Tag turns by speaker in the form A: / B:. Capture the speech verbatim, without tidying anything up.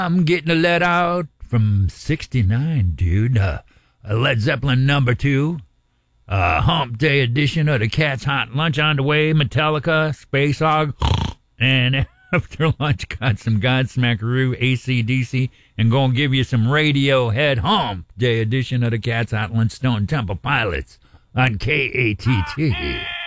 A: I'm getting a let out from sixty-nine, dude. Uh, a Led Zeppelin number two. Uh, Hump Day edition of the Cat's Hot Lunch on the way. Metallica, Space Hog. And after lunch, got some Godsmackaroo, A C D C, and gonna give you some Radiohead Hump Day edition of the Cat's Hot Lunch, Stone Temple Pilots on K A T T.